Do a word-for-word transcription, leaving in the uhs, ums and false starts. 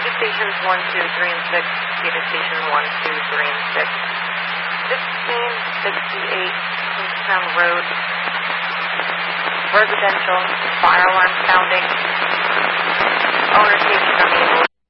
data stations one, two, three, and six. Data station one, two, three, and six. sixteen sixty-eight Kingstown Road. Residential. Fire alarm sounding. Owner station unable.